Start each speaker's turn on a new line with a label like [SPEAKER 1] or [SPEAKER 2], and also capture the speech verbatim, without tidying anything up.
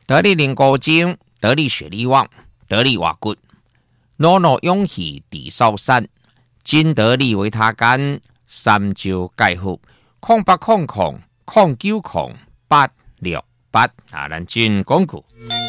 [SPEAKER 1] 得力零高精，得力雪力旺，得力瓦骨，诺诺勇气地少山，金得力维他干，三招盖好，空八空空空九空八六八啊，咱进广告。